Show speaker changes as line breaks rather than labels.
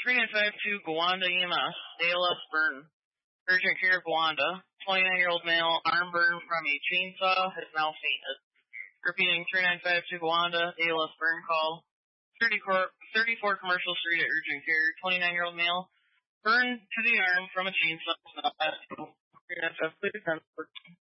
3952 Gowanda EMS, ALS burn. Urgent care Gowanda. 29-year-old male, arm burn from a chainsaw, has now fainted. Repeating, 3952 Gowanda, ALS burn call. 34 Commercial Street at urgent care. 29-year-old male, burn to the arm from a chainsaw, has now passed. 3952, please.